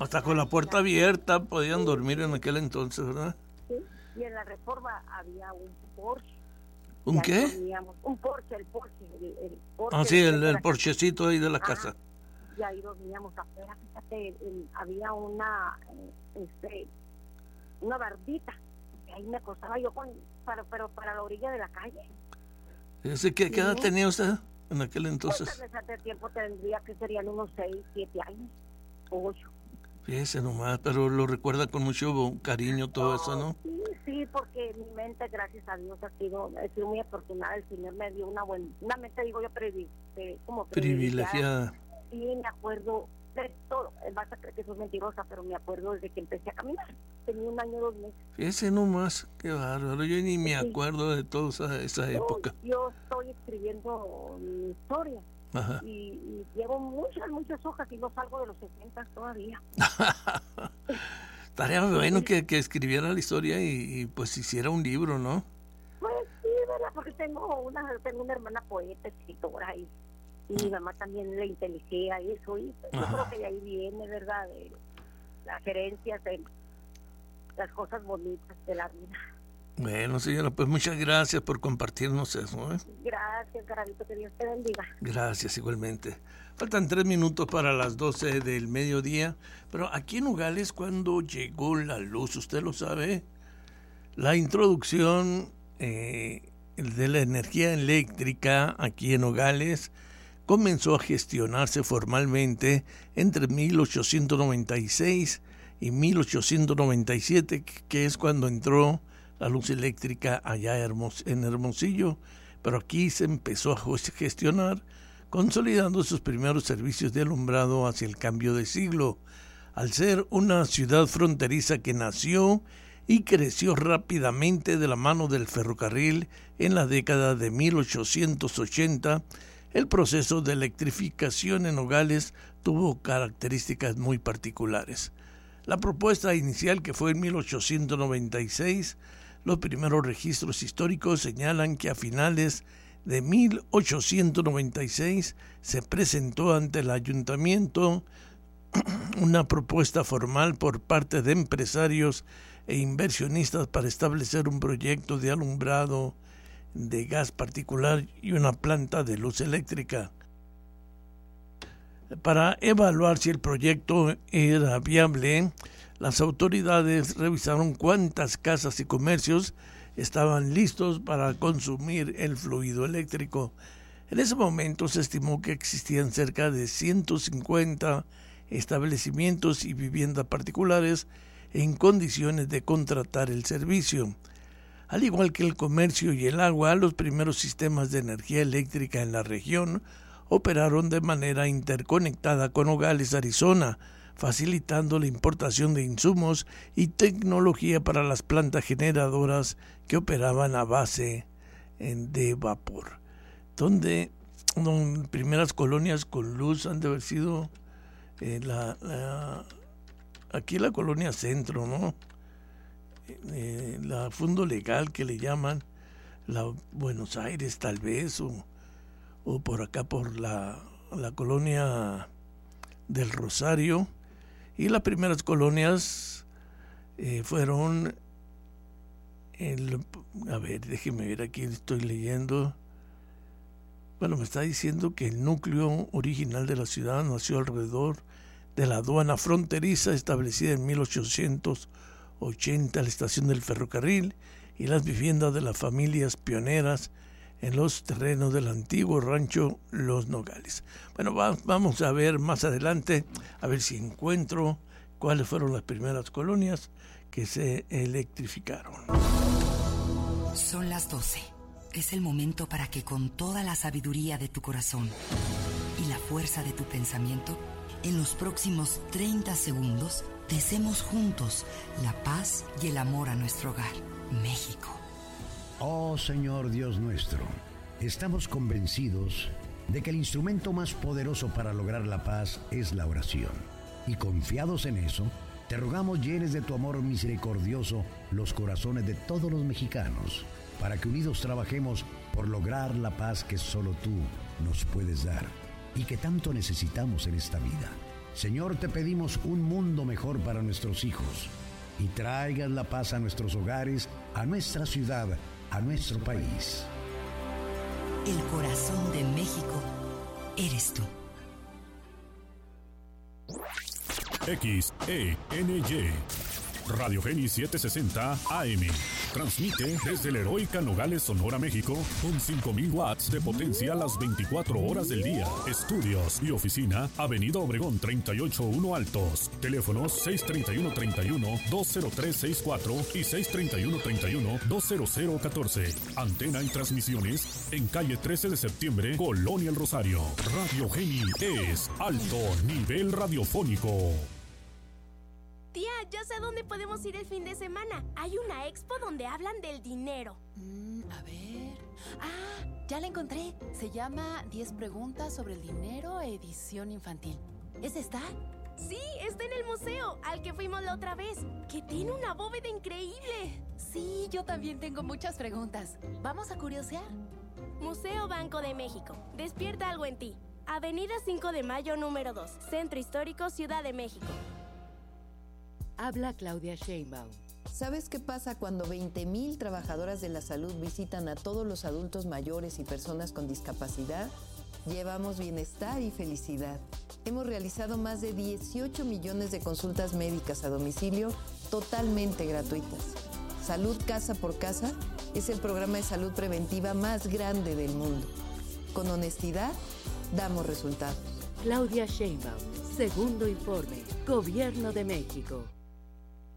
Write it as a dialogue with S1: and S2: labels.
S1: Hasta con la puerta abierta podían dormir en aquel entonces, ¿verdad?
S2: Sí, y en la Reforma había un Porsche.
S1: ¿Un qué?
S2: Un Porsche, el Porsche.
S1: Ah, sí, el porchecito ahí de la casa.
S2: Y ahí dormíamos afuera, fíjate, había una bardita, y ahí me acostaba yo pero para la orilla de la calle.
S1: ¿Qué edad tenía usted en aquel entonces?
S2: Pues en ese tiempo tendría que serían unos 6, 7 años, 8.
S1: Fíjese nomás, pero lo recuerda con mucho cariño todo eso, ¿no?
S2: Sí, porque mi mente, gracias a Dios, he sido muy afortunada. El Señor me dio una mente, digo yo, como
S1: privilegiada.
S2: Sí, me acuerdo de todo. Vas a creer que soy mentirosa, pero me acuerdo desde que empecé a caminar. Tenía 1 año, 2 meses.
S1: Fíjese nomás, qué bárbaro. Yo ni me acuerdo de toda esa época.
S2: Yo estoy escribiendo mi historia.
S1: Ajá.
S2: Y llevo muchas hojas y no salgo de los 60 todavía.
S1: Estaría bueno que escribiera la historia y pues hiciera un libro, ¿no?
S2: Pues sí, ¿verdad? Porque tengo una hermana poeta, escritora, y mi mamá también le inteligía y eso, y yo creo que de ahí viene, ¿verdad? De las herencias, de las cosas bonitas de la vida.
S1: Bueno, señora, pues muchas gracias por compartirnos eso, ¿eh?
S2: Gracias, Garabito, que Dios te bendiga.
S1: Gracias, igualmente. Faltan 3 minutos para las 12 del mediodía, pero aquí en Nogales, ¿cuándo llegó la luz? ¿Usted lo sabe? La introducción de la energía eléctrica aquí en Nogales comenzó a gestionarse formalmente entre 1896 y 1897, que es cuando entró la luz eléctrica allá en Hermosillo, pero aquí se empezó a gestionar, consolidando sus primeros servicios de alumbrado hacia el cambio de siglo. Al ser una ciudad fronteriza que nació y creció rápidamente de la mano del ferrocarril en la década de 1880, el proceso de electrificación en Nogales tuvo características muy particulares. La propuesta inicial, que fue en 1896, los primeros registros históricos señalan que a finales de 1896 se presentó ante el ayuntamiento una propuesta formal por parte de empresarios e inversionistas para establecer un proyecto de alumbrado de gas particular y una planta de luz eléctrica. Para evaluar si el proyecto era viable, las autoridades revisaron cuántas casas y comercios estaban listos para consumir el fluido eléctrico. En ese momento se estimó que existían cerca de 150 establecimientos y viviendas particulares en condiciones de contratar el servicio. Al igual que el comercio y el agua, los primeros sistemas de energía eléctrica en la región operaron de manera interconectada con Nogales, Arizona, facilitando la importación de insumos y tecnología para las plantas generadoras que operaban a base de vapor. Donde primeras colonias con luz han de haber sido aquí la colonia Centro, ¿no? La Fundo Legal, que le llaman, la Buenos Aires tal vez, o por acá por la colonia del Rosario. Y las primeras colonias fueron a ver, déjeme ver, aquí estoy leyendo. Bueno, me está diciendo que el núcleo original de la ciudad nació alrededor de la aduana fronteriza establecida en 1880, la estación del ferrocarril y las viviendas de las familias pioneras en los terrenos del antiguo rancho Los Nogales. Bueno, vamos a ver más adelante, a ver si encuentro cuáles fueron las primeras colonias que se electrificaron.
S3: Son las 12. Es el momento para que con toda la sabiduría de tu corazón y la fuerza de tu pensamiento, en los próximos 30 segundos, deseemos juntos la paz y el amor a nuestro hogar, México.
S4: Oh Señor Dios nuestro, estamos convencidos de que el instrumento más poderoso para lograr la paz es la oración. Y confiados en eso, te rogamos llenes de tu amor misericordioso los corazones de todos los mexicanos, para que unidos trabajemos por lograr la paz que solo tú nos puedes dar y que tanto necesitamos en esta vida. Señor, te pedimos un mundo mejor para nuestros hijos y traigas la paz a nuestros hogares, a nuestra ciudad, a nuestro país.
S3: El corazón de México eres tú.
S5: XENY Radio Geni 760 AM. Transmite desde la heroica Nogales, Sonora, México, con 5,000 watts de potencia las 24 horas del día. Estudios y oficina, Avenida Obregón 381 Altos. Teléfonos 631-31-20364 y 631-31-20014. Antena y transmisiones en calle 13 de septiembre, Colonia El Rosario. Radio Geni es alto nivel radiofónico.
S6: Tía, ya sé a dónde podemos ir el fin de semana. Hay una expo donde hablan del dinero.
S7: A ver... ya la encontré. Se llama 10 preguntas sobre el dinero, edición infantil. ¿Es esta?
S6: Sí, está en el museo, al que fuimos la otra vez, que tiene una bóveda increíble.
S7: Sí, yo también tengo muchas preguntas. ¿Vamos a curiosear?
S6: Museo Banco de México. Despierta algo en ti. Avenida 5 de Mayo, número 2. Centro Histórico, Ciudad de México.
S8: Habla Claudia Sheinbaum.
S9: ¿Sabes qué pasa cuando 20,000 trabajadoras de la salud visitan a todos los adultos mayores y personas con discapacidad? Llevamos bienestar y felicidad. Hemos realizado más de 18 millones de consultas médicas a domicilio totalmente gratuitas. Salud Casa por Casa es el programa de salud preventiva más grande del mundo. Con honestidad, damos resultados.
S8: Claudia Sheinbaum, segundo informe, Gobierno de México.